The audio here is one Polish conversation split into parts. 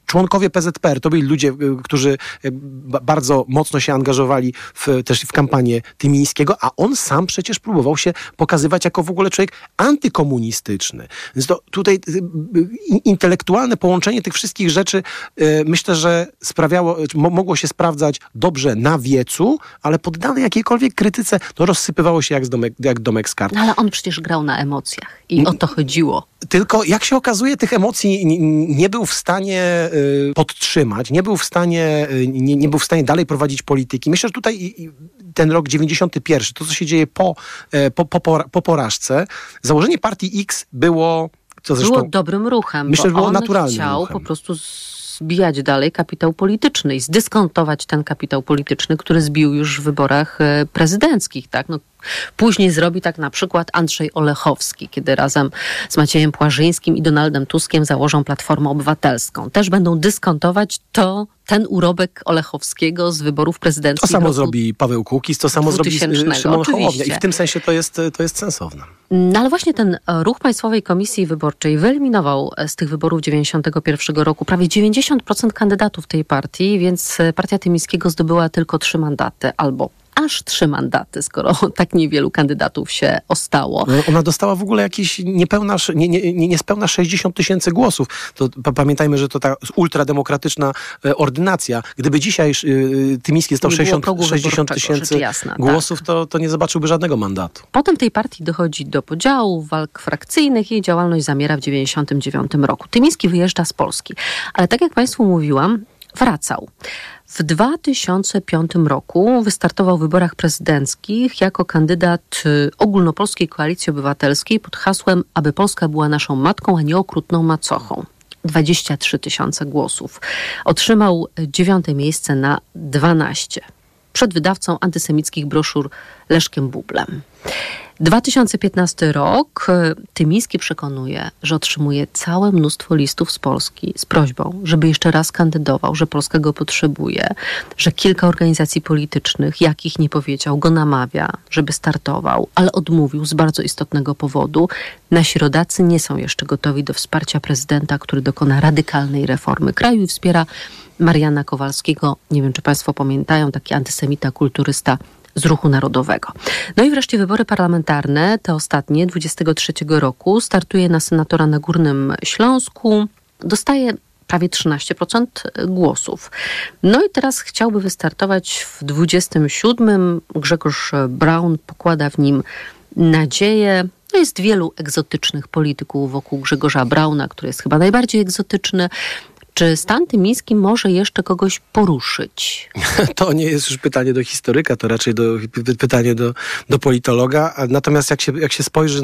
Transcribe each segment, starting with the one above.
członkowie PZPR to byli ludzie, którzy bardzo mocno się angażowali też w kampanię Tymińskiego, a on sam przecież próbował się pokazywać jako w ogóle człowiek antykomunistyczny. Więc to tutaj intelektualne połączenie tych wszystkich rzeczy myślę, że mogło się sprawdzać dobrze na wiecu, ale poddane jakiejkolwiek krytyce, to rozsypywało się jak domek z kart. No ale on przecież grał na emocjach i o to chodziło. Tylko jak się okazuje, tych emocji nie był w stanie podtrzymać, nie był w stanie dalej prowadzić polityki. Myślę, że tutaj ten rok 91, to co się dzieje po porażce, założenie partii X było... Było dobrym ruchem, myślę, że było on naturalnym chciał ruchem. po prostu zbijać dalej kapitał polityczny i zdyskontować ten kapitał polityczny, który zbił już w wyborach prezydenckich, tak? No, później zrobi tak na przykład Andrzej Olechowski, kiedy razem z Maciejem Płażyńskim i Donaldem Tuskiem założą Platformę Obywatelską. Też będą dyskontować ten urobek Olechowskiego z wyborów prezydenckich. To samo zrobi Paweł Kukiz, to samo zrobi Szymon Hołownia i w tym sensie to jest sensowne. No ale właśnie ten ruch Państwowej Komisji Wyborczej wyeliminował z tych wyborów 91 roku prawie 90% kandydatów tej partii, więc partia Tymińskiego zdobyła tylko 3 mandaty albo aż 3 mandaty, skoro tak niewielu kandydatów się ostało. No, ona dostała w ogóle jakieś niespełna 60 000 głosów. To pamiętajmy, że to ta ultrademokratyczna ordynacja. Gdyby dzisiaj Tymiński dostał 60 000 głosów, tak, to nie zobaczyłby żadnego mandatu. Potem tej partii dochodzi do podziałów, walk frakcyjnych. Jej działalność zamiera w 99 roku. Tymiński wyjeżdża z Polski. Ale tak jak Państwu mówiłam, wracał. W 2005 roku wystartował w wyborach prezydenckich jako kandydat Ogólnopolskiej Koalicji Obywatelskiej pod hasłem aby Polska była naszą matką, a nie okrutną macochą. 23 000 głosów. Otrzymał 9. miejsce na 12. Przed wydawcą antysemickich broszur Leszkiem Bublem. 2015 rok. Tymiński przekonuje, że otrzymuje całe mnóstwo listów z Polski z prośbą, żeby jeszcze raz kandydował, że Polska go potrzebuje, że kilka organizacji politycznych, jakich nie powiedział, go namawia, żeby startował, ale odmówił z bardzo istotnego powodu. Nasi rodacy nie są jeszcze gotowi do wsparcia prezydenta, który dokona radykalnej reformy kraju i wspiera Mariana Kowalskiego. Nie wiem, czy Państwo pamiętają, taki antysemita, kulturysta z Ruchu Narodowego. No i wreszcie wybory parlamentarne, te ostatnie, 23 roku, startuje na senatora na Górnym Śląsku, dostaje prawie 13% głosów. No i teraz chciałby wystartować w 27. Grzegorz Braun pokłada w nim nadzieję. No jest wielu egzotycznych polityków wokół Grzegorza Brauna, który jest chyba najbardziej egzotyczny. Czy stan tymiński może jeszcze kogoś poruszyć? To nie jest już pytanie do historyka, to raczej pytanie do politologa. Natomiast jak się spojrzy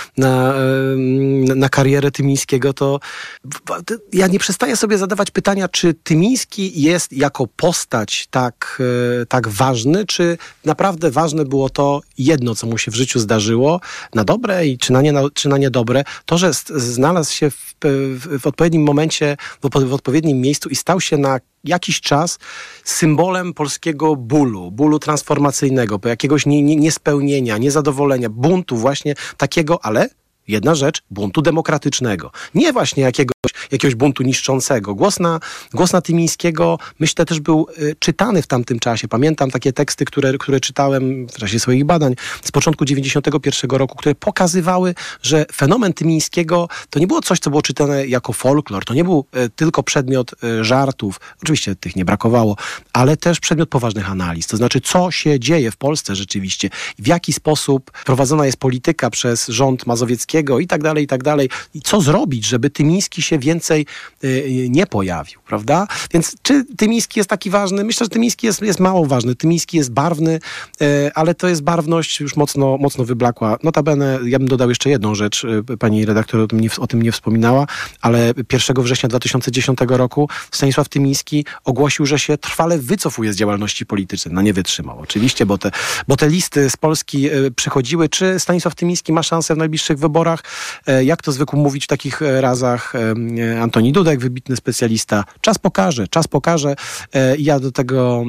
na karierę Tymińskiego, to ja nie przestaję sobie zadawać pytania, czy Tymiński jest jako postać tak ważny, czy naprawdę ważne było to jedno, co mu się w życiu zdarzyło, na dobre i czy na niedobre. To, że znalazł się w odpowiednim momencie, w odpowiednim miejscu i stał się na jakiś czas symbolem polskiego bólu transformacyjnego, jakiegoś niespełnienia, niezadowolenia, buntu właśnie takiego, ale jedna rzecz, buntu demokratycznego. Nie właśnie jakiegoś buntu niszczącego. Głos na Tymińskiego, myślę, też był czytany w tamtym czasie. Pamiętam takie teksty, które czytałem w czasie swoich badań z początku 91 roku, które pokazywały, że fenomen Tymińskiego to nie było coś, co było czytane jako folklor. To nie był tylko przedmiot żartów. Oczywiście tych nie brakowało, ale też przedmiot poważnych analiz. To znaczy, co się dzieje w Polsce rzeczywiście. W jaki sposób prowadzona jest polityka przez rząd mazowieckiego i tak dalej. I co zrobić, żeby Tymiński się więcej nie pojawił, prawda? Więc czy Tymiński jest taki ważny? Myślę, że Tymiński jest mało ważny. Tymiński jest barwny, ale to jest barwność już mocno wyblakła. Notabene, ja bym dodał jeszcze jedną rzecz. Pani redaktor o tym nie wspominała, ale 1 września 2010 roku Stanisław Tymiński ogłosił, że się trwale wycofuje z działalności politycznej. No nie wytrzymał oczywiście, bo te listy z Polski przychodziły. Czy Stanisław Tymiński ma szansę w najbliższych wyborach? Jak to zwykł mówić w takich razach Antoni Dudek, wybitny specjalista. Czas pokaże. Ja do tego,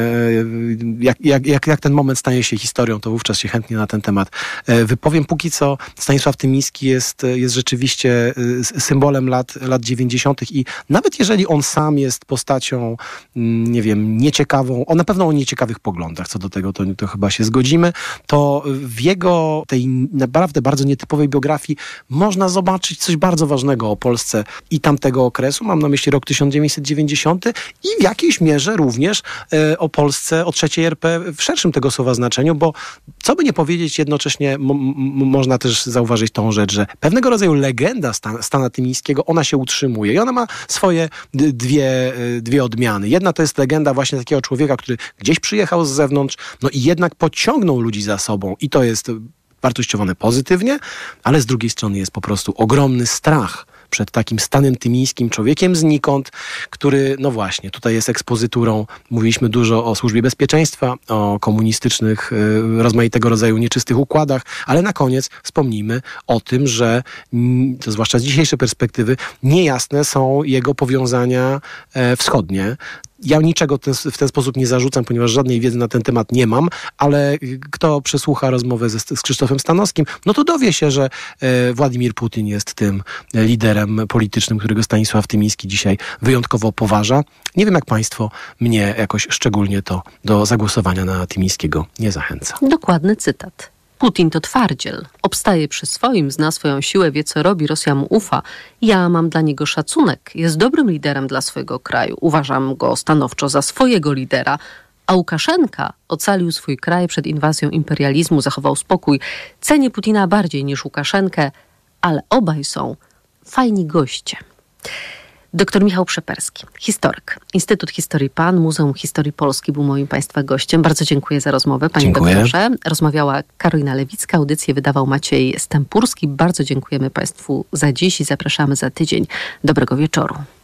jak ten moment stanie się historią, to wówczas się chętnie na ten temat wypowiem. Póki co Stanisław Tymiński jest rzeczywiście symbolem lat 90. i nawet jeżeli on sam jest postacią, nie wiem, nieciekawą, na pewno o nieciekawych poglądach, co do tego to chyba się zgodzimy, to w jego tej naprawdę bardzo nietypowej biografii można zobaczyć coś bardzo ważnego o Polsce i tamtego okresu. Mam na myśli rok 1990 i w jakiejś mierze również o Polsce, o III RP w szerszym tego słowa znaczeniu, bo co by nie powiedzieć, jednocześnie można też zauważyć tą rzecz, że pewnego rodzaju legenda Stana Tymińskiego, ona się utrzymuje i ona ma swoje dwie odmiany. Jedna to jest legenda właśnie takiego człowieka, który gdzieś przyjechał z zewnątrz, no i jednak pociągnął ludzi za sobą i to jest wartościowane pozytywnie, ale z drugiej strony jest po prostu ogromny strach przed takim Stanem Tymińskim, człowiekiem znikąd, który, no właśnie, tutaj jest ekspozyturą. Mówiliśmy dużo o służbie bezpieczeństwa, o komunistycznych, rozmaitego rodzaju nieczystych układach, ale na koniec wspomnijmy o tym, że, to zwłaszcza z dzisiejszej perspektywy, niejasne są jego powiązania wschodnie. Ja niczego w ten sposób nie zarzucam, ponieważ żadnej wiedzy na ten temat nie mam, ale kto przesłucha rozmowę z Krzysztofem Stanowskim, no to dowie się, że Władimir Putin jest tym liderem politycznym, którego Stanisław Tymiński dzisiaj wyjątkowo poważa. Nie wiem jak państwo, mnie jakoś szczególnie to do zagłosowania na Tymińskiego nie zachęca. Dokładny cytat. Putin to twardziel. Obstaje przy swoim, zna swoją siłę, wie co robi, Rosja mu ufa. Ja mam dla niego szacunek. Jest dobrym liderem dla swojego kraju. Uważam go stanowczo za swojego lidera. A Łukaszenka ocalił swój kraj przed inwazją imperializmu, zachował spokój. Cenię Putina bardziej niż Łukaszenkę, ale obaj są fajni goście. Dr Michał Przeperski, historyk. Instytut Historii PAN, Muzeum Historii Polski był moim państwa gościem. Bardzo dziękuję za rozmowę, panie doktorze. Rozmawiała Karolina Lewicka, audycję wydawał Maciej Stępurski. Bardzo dziękujemy państwu za dziś i zapraszamy za tydzień. Dobrego wieczoru.